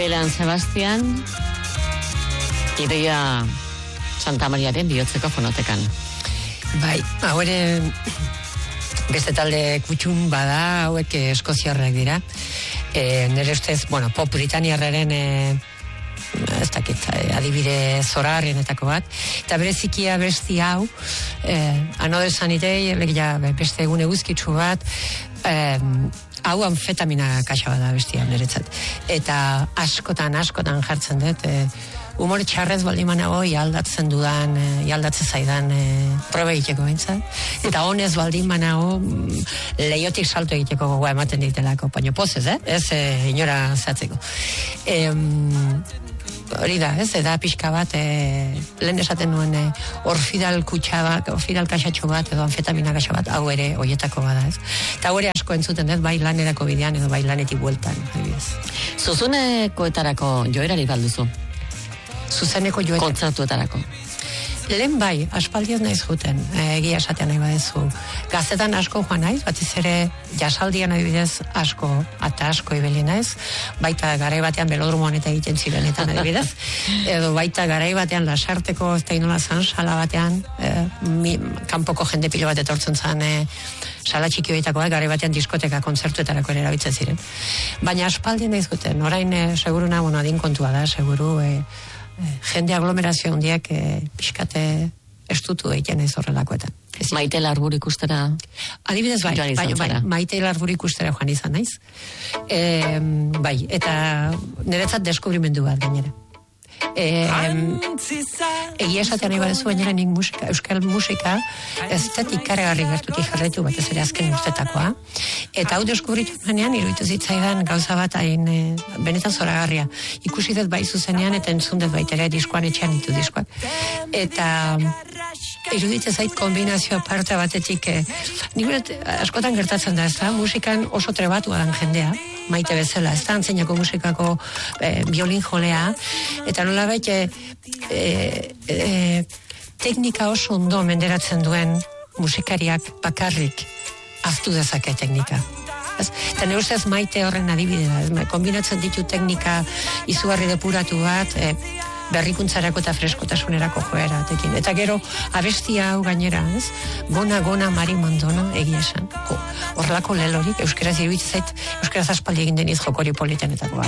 Belan Sebastian, Idoia Santa Mariaren bihotzeko fonotekan. Bai, hau ere beste talde kutxun bada, hauek eskoziarrak dira. Nire ustez, pop britaniarraren ez dakit, adibide zoragarrienetako bat. Eta berezikia besti hau, Another Sunny Day, beste egun eguzkitsu bat, hau anfetamina kaxa bada bestia niretzat. Eta askotan jartzen dut, humor txarrez baldimanago aldatzen dudan, aldatzen zaidan proba egiteko bintzat. Eta honez baldimanago lehiotik salto egiteko gogoa ematen ditelako, baina pozez, ez inora zatzeko. Hori da, da pixka bat, lehen esaten nuen orfidal kaxatxo bat, edo anfetamina kaxa bat, hau ere hoietako bada, ez. Eta hau ere asko entzuten dut, bai lanerako bidean, edo bai lanetik bueltan. Zuzenekoetarako joerari balduzu? Zuzeneko joetarako. Kontzertuetarako. Lehen bai, aspaldiaz naiz juten, egia esatean nahi badezu. Gaztetan asko joan naiz, batez ere jasaldian adibidez asko ibili naiz, baita garai batean belodromo honetan egiten zirenetan adibidez, edo baita garai batean lasarteko ez da inola zan, sala batean, kanpoko jende pilo bat etortzen zan, sala txiki horietakoa, garai batean diskoteka kontzertuetarako ere erabiltzen ziren. Baina aspaldian naiz juten, orain seguruna, adin kontua da, seguru, jende aglomerazio handiak pixkate estutu egiten ez horrelakoetan. Maite Larbur ikustera? Adibidez bai, Maite Larbur ikustera joan izan naiz. Bai, eta niretzat deskubrimendu bat gainera. Egia esatean nahi badezu gainera nik euskal musika ez dut ikaragarri gertutik jarraitu batez ere azken urtetakoa. Eta hau deskubritu manean iruditu zitzaidan gauza bat hain benetan zoragarria. Ikusi dut bai zuzenean eta entzun dut baitera diskoan etxean ditu diskoak. Eta iruditzen zait kombinazio aparte batetik nik askotan gertatzen da, ez da, musikan oso trebatua dan jendea, Maite bezala, ez da, antzeinako musikako biolin jolea, eta nolabait teknika oso ondo menderatzen duen musikariak bakarrik ahaztu dezake teknika. Eta nire ustez Maite horren adibidea, kombinatzen ditu teknika izugarri depuratu bat, berrikuntzarako eta freskotasunerako joeratekin. Eta gero, abestia hau gainera, ez? Gona Mari Mandona, egia esan. Horrelako lelorik, euskaraz iruditzen zait, euskaraz aspaldi egin deniz jokori politenetako.